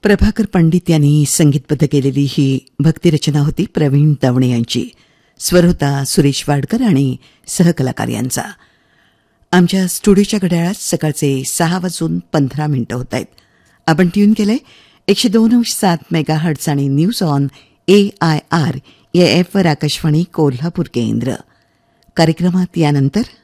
प्रभाकर पंडित यांनी संगीतबद्ध केलेली ही भक्तिरचना होती प्रवीण दवणे यांची. स्वर होता सुरेश वाडकर आणि सहकलाकार यांचा. आमच्या स्टुडिओच्या घड्याळात सकाळचे 6:15 होत आहेत. आपण ट्यून केलंय 102.7 मेगाहर्ट्झ आणि न्यूज ऑन AIR या ॲपवर आकाशवाणी कोल्हापूर केंद्र. कार्यक्रमात यानंतर